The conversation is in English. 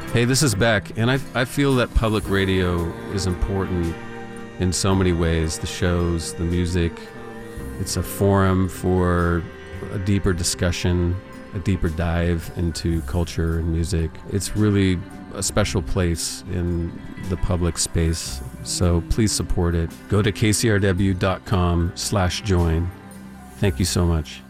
Hey, this is Beck, and I feel that public radio is important in so many ways. The shows, the music, it's a forum for a deeper discussion, a deeper dive into culture and music. It's really a special place in the public space, so please support it. Go to kcrw.com/join. Thank you so much.